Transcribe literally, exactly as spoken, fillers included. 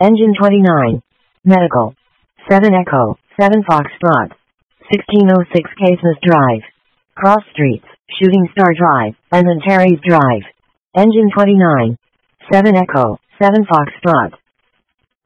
Engine twenty-nine. Medical. seven Echo, seven Foxtrot. sixteen oh six Caithness Drive. Cross Streets, Shooting Star Drive, and then Terry's Drive. Engine twenty-nine. seven Echo, seven Foxtrot.